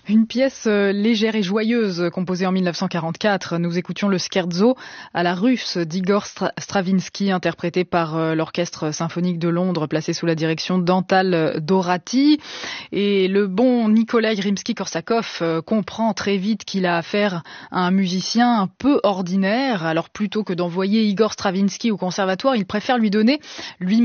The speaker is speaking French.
Une pièce légère et joyeuse, composée en 1944. Nous écoutions le scherzo à la russe d'Igor Stravinsky, interprété par l'Orchestre symphonique de Londres, placé sous la direction d'Antal Dorati. Et le bon Nikolai Rimsky-Korsakov comprend très vite qu'il a affaire à un musicien un peu ordinaire. Alors plutôt que d'envoyer Igor Stravinsky au conservatoire, il préfère lui donner lui